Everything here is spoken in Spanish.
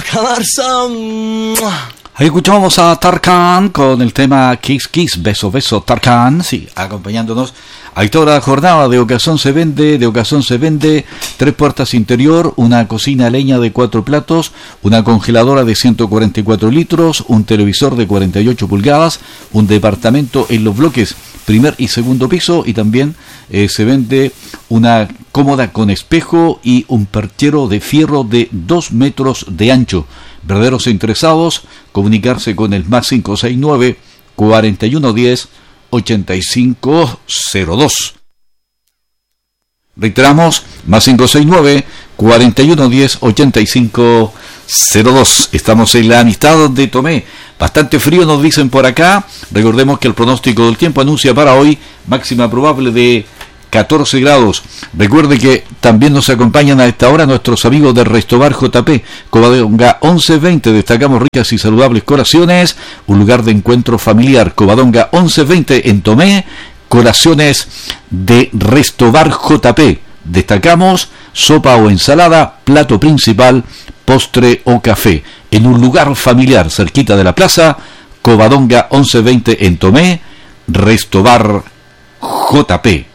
Camarsa. Ahí escuchamos a Tarkan con el tema Kiss Kiss, beso beso Tarkan, sí, acompañándonos a toda la jornada de Ocasión se vende, 3 puertas interior, una cocina a leña de 4 platos, una congeladora de 144 litros, un televisor de 48 pulgadas, un departamento en los bloques primer y segundo piso, y también se vende una cómoda con espejo y un perchero de fierro de 2 metros de ancho. Verdaderos interesados, comunicarse con el más 569 4110 8502. Reiteramos, más 569 4110 8502. Estamos en la amistad de Tomé. Bastante frío nos dicen por acá. Recordemos que el pronóstico del tiempo anuncia para hoy máxima probable de 14 grados. Recuerde que también nos acompañan a esta hora nuestros amigos de Restobar JP, Covadonga 1120. Destacamos ricas y saludables colaciones, un lugar de encuentro familiar. Covadonga 1120 en Tomé, colaciones de Restobar JP. Destacamos sopa o ensalada, plato principal, postre o café. En un lugar familiar cerquita de la plaza, Covadonga 1120 en Tomé, Restobar JP.